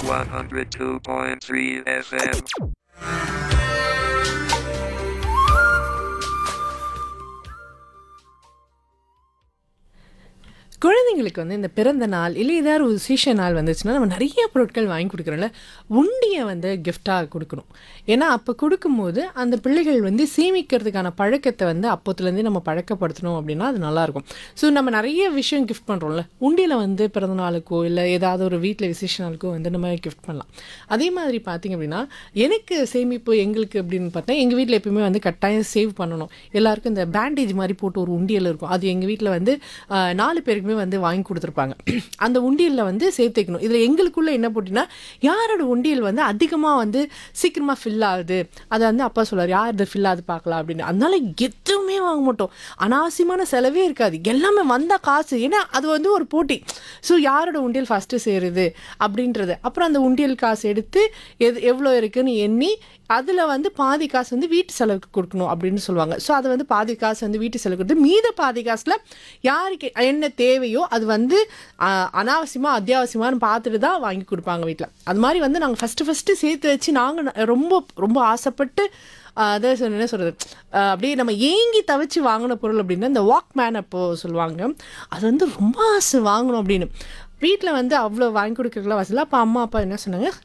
102.3 FM. குழந்தைங்களுக்கு வந்து இந்த பிறந்த நாள் இல்லை ஏதாவது ஒரு விசேஷ நாள் வந்துச்சுன்னா நம்ம நிறைய பொருட்கள் வாங்கி கொடுக்குறோம்ல. உண்டியை வந்து கிஃப்டாக கொடுக்கணும். ஏன்னா அப்போ கொடுக்கும்போது அந்த பிள்ளைகள் வந்து சேமிக்கிறதுக்கான பழக்கத்தை வந்து அப்போத்துலேருந்தே நம்ம பழக்கப்படுத்தணும் அப்படின்னா அது நல்லாயிருக்கும். ஸோ நம்ம நிறைய விஷயம் கிஃப்ட் பண்ணுறோம்ல, உண்டியில் வந்து பிறந்த நாளுக்கோ இல்லை ஏதாவது ஒரு வீட்டில் விசேஷ நாளுக்கோ வந்து நம்ம கிஃப்ட் பண்ணலாம். அதே மாதிரி பார்த்திங்க அப்படின்னா எனக்கு சேமிப்பு எங்களுக்கு அப்படின்னு பார்த்தா எங்கள் வீட்டில் எப்பயுமே வந்து கட்டாயம் சேவ் பண்ணணும். எல்லாருக்கும் இந்த பேண்டேஜ் மாதிரி போட்டு ஒரு உண்டியல் இருக்கும். அது எங்கள் வீட்டில் வந்து 4 பேருக்கு வந்து வாங்கி கொடுத்துருப்பாங்க. அந்த உண்டியலில் வந்து சேர்த்துக்கணும். இதில் எங்களுக்குள்ள என்ன போட்டினா, யாரோட உண்டியல் வந்து அதிகமாக வந்து சீக்கிரமாக ஃபில் ஆகுது, அதை வந்து அப்பா சொல்லுவார், யார் இது ஃபில் ஆகுது பார்க்கலாம் அப்படின்னு. அதனால எதுவுமே வாங்க மாட்டோம். அனாவசியமான செலவே இருக்காது. எல்லாமே வந்தால் காசு. ஏன்னா அது வந்து ஒரு போட்டி. ஸோ யாரோட உண்டியல் ஃபஸ்ட்டு சேருது அப்படின்றது. அப்புறம் அந்த உண்டியல் காசு எடுத்து எவ்வளோ இருக்குன்னு எண்ணி அதில் வந்து பாதி காசு வந்து வீட்டு செலவுக்கு கொடுக்கணும் அப்படின்னு சொல்லுவாங்க. ஸோ அதை வந்து பாதி காசு வந்து வீட்டு செலவு கொடுத்து மீத பாதி காசில் யாருக்கு என்ன தேவையோ அது வந்து அனாவசியமாக அத்தியாவசியமானு பார்த்துட்டு தான் வாங்கி கொடுப்பாங்க வீட்டில். அது மாதிரி வந்து நாங்கள் ஃபஸ்ட்டு சேர்த்து வச்சு நாங்கள் ரொம்ப ரொம்ப ஆசைப்பட்டு அதை என்ன சொல்கிறது, அப்படியே நம்ம ஏங்கி தவிச்சு வாங்கின பொருள் அப்படின்னா இந்த வாக்மேன் அப்போது சொல்லுவாங்க. அது வந்து ரொம்ப ஆசை வாங்கணும் அப்படின்னு. வீட்டில் வந்து அவ்வளோ வாங்கி கொடுக்குறதுலாம் வசதியில். அப்போ அம்மா அப்பா என்ன சொன்னாங்க,